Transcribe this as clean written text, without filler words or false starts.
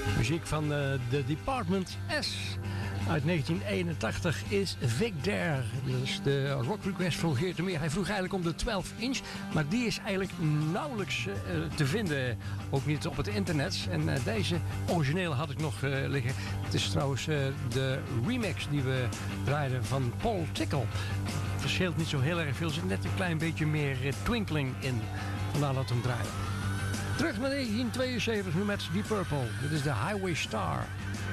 Muziek van The Department S. Uit 1981 is Vic Dare. Dus de Rock Request vroeg Geert de Meer. Hij vroeg eigenlijk om de 12-inch. Maar die is eigenlijk nauwelijks te vinden. Ook niet op het internet. En deze originele had ik nog liggen. Het is trouwens de remix die we draaiden van Paul Tickle. Het verschilt niet zo heel erg veel. Er zit net een klein beetje meer twinkling in. Vandaar dat we hem draaien. Terug naar 1972 nu met Deep Purple. Dit is de Highway Star.